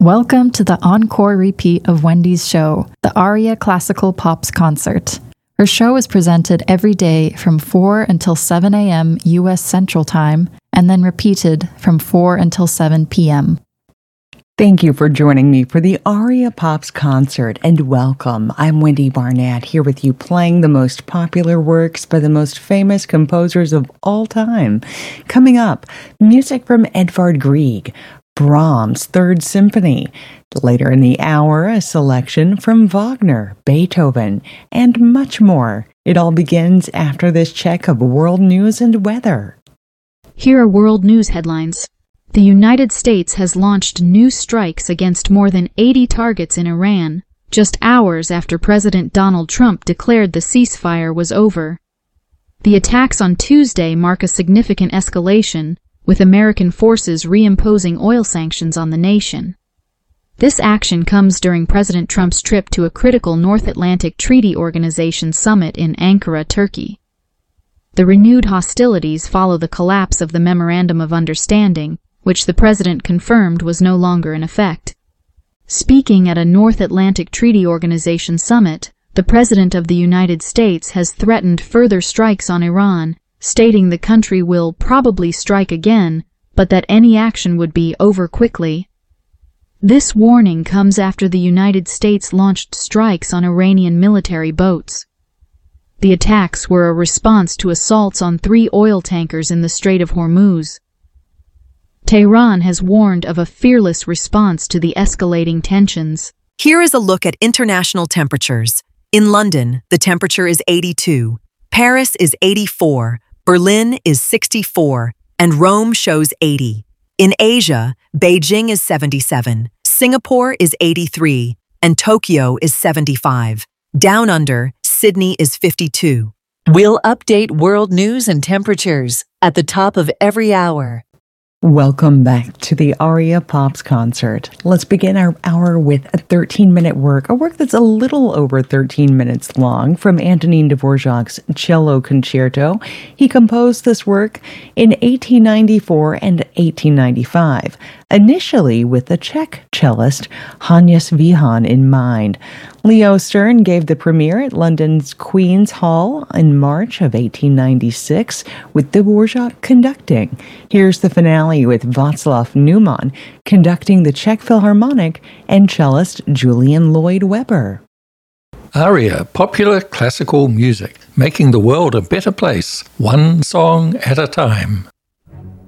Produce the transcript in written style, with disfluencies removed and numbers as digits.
Welcome to the encore repeat of Wendy's show, the Aria Classical Pops Concert. Her show is presented every day from 4 until 7 a.m. U.S. Central Time, and then repeated from 4 until 7 p.m. Thank you for joining me for the Aria Pops Concert, and welcome. I'm Wendy Barnett, here with you playing the most popular works by the most famous composers of all time. Coming up, music from Edvard Grieg, Brahms' Third Symphony. Later in the hour, a selection from Wagner, Beethoven, and much more. It all begins after this check of world news and weather. Here are world news headlines. The United States has launched new strikes against more than 80 targets in Iran, just hours after President Donald Trump declared the ceasefire was over. The attacks on Tuesday mark a significant escalation, with American forces reimposing oil sanctions on the nation. This action comes during President Trump's trip to a critical North Atlantic Treaty Organization summit in Ankara, Turkey. The renewed hostilities follow the collapse of the Memorandum of Understanding, which the president confirmed was no longer in effect. Speaking at a North Atlantic Treaty Organization summit, the President of the United States has threatened further strikes on Iran, stating the country will probably strike again, but that any action would be over quickly. This warning comes after the United States launched strikes on Iranian military boats. The attacks were a response to assaults on 3 oil tankers in the Strait of Hormuz. Tehran has warned of a fearless response to the escalating tensions. Here is a look at international temperatures. In London, the temperature is 82. Paris is 84. Berlin is 64, and Rome shows 80. In Asia, Beijing is 77, Singapore is 83, and Tokyo is 75. Down under, Sydney is 52. We'll update world news and temperatures at the top of every hour. Welcome back to the Aria Pops Concert. Let's begin our hour with a 13-minute work, a work that's a little over 13 minutes long, from Antonin Dvorak's Cello Concerto. He composed this work in 1894 and 1895, initially with the Czech cellist Hannes Wihan in mind. Leo Stern gave the premiere at London's Queen's Hall in March of 1896, with Dvorak conducting. Here's the finale with Václav Neumann conducting the Czech Philharmonic and cellist Julian Lloyd Webber. Aria, popular classical music, making the world a better place, one song at a time.